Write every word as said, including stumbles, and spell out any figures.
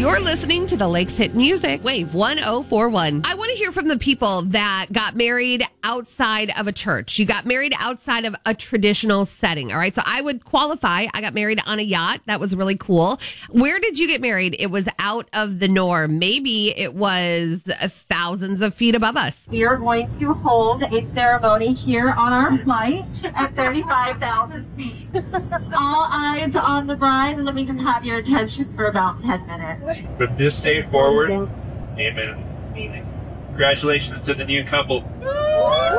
You're listening to the Lakes Hit Music, Wave one oh four one. I want to hear from the people that got married outside of a church. You got married outside of a traditional setting, all right? So I would qualify. I got married on a yacht. That was really cool. Where did you get married? It was out of the norm. Maybe it was thousands of feet above us. We are going to hold a ceremony here on our flight at thirty-five thousand feet. All eyes on the bride, and let me just have your attention for about ten minutes. With this day forward, amen. Amen. Congratulations to the new couple.